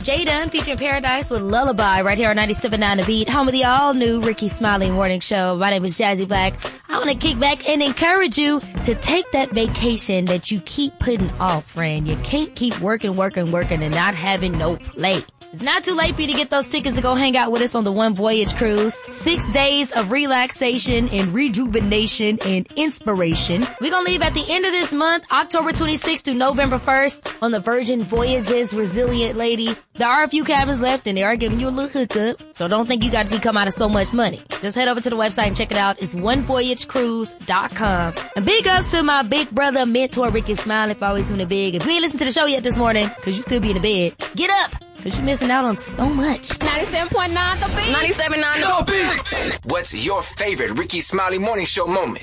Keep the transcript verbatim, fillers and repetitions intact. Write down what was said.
Jay Dunn featuring Paradise with Lullaby right here on ninety-seven point nine The Beat, home of the all-new Ricky Smiley Morning Show. My name is Jazzy Black. I want to kick back and encourage you to take that vacation that you keep putting off, friend. You can't keep working, working, working and not having no play. It's not too late for you to get those tickets to go hang out with us on the One Voyage Cruise. Six days of relaxation and rejuvenation and inspiration. We're going to leave at the end of this month, October twenty-sixth through November first, on the Virgin Voyages Resilient Lady. There are a few cabins left and they are giving you a little hookup. So don't think you got to be come out of so much money. Just head over to the website and check it out. It's one voyage cruise dot com. And big ups to my big brother, mentor, Ricky Smiley, for always doing it big. If you ain't listened to the show yet this morning, cause you still be in the bed, get up. Cause you're missing out on so much. ninety-seven point nine The Beat. ninety-seven point nine The Beat. What's your favorite Ricky Smiley Morning Show moment?